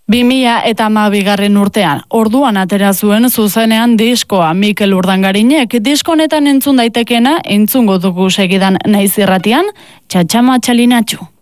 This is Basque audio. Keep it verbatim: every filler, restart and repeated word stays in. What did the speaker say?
bi mila hamabigarren urtean, orduan atera zuen zuzenean diskoa Mikel Urdangarinek. Disko honetan entzun daitekena, entzungo dugu segidan Naiz Irratian, Txatxama Txalinatxu.